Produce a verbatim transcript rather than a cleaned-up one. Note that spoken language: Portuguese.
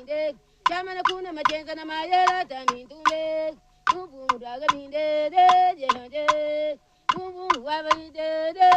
minde chamana kuna machenga na mayela tamindume kubu daga minde de de de kubu wa minde de